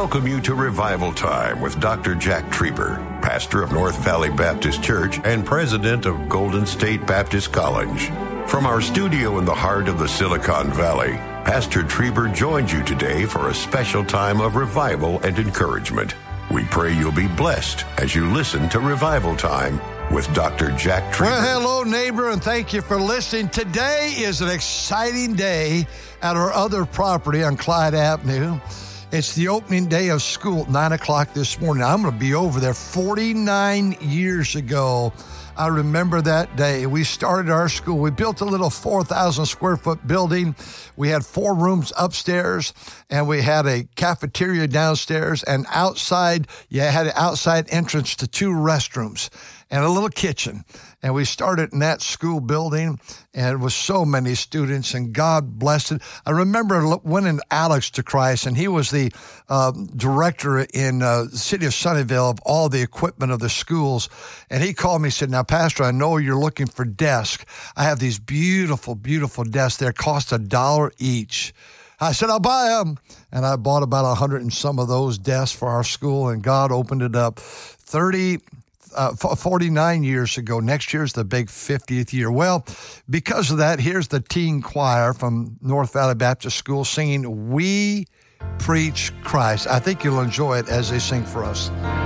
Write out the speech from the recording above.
welcome you to Revival Time with Dr. Jack Trieber, pastor of North Valley Baptist Church and president of Golden State Baptist College. From our studio in the heart of the Silicon Valley, Pastor Trieber joins you today for a special time of revival and encouragement. We pray you'll be blessed as you listen to Revival Time with Dr. Jack Trieber. Well, hello, neighbor, and thank you for listening. Today is an exciting day at our other property on Clyde Avenue. It's the opening day of school at 9 o'clock this morning. I'm going to be over there 49 years ago. I remember that day. We started our school. We built a little 4,000 square foot building. We had 4 rooms upstairs, and we had a cafeteria downstairs, and outside, you had an outside entrance to 2 restrooms and a little kitchen. And we started in that school building, and it was so many students, and God blessed it. I remember winning Alex to Christ, and he was the director in the city of Sunnyvale of all the equipment of the schools. And he called me and said, "Now, Pastor, I know you're looking for desks. I have these beautiful, beautiful desks. They cost $1 each." I said, "I'll buy them." And I bought about 100 and some of those desks for our school, and God opened it up 49 years ago. Next year's the big 50th year. Well, because of that, here's the teen choir from North Valley Baptist School singing "We Preach Christ." I think you'll enjoy it as they sing for us.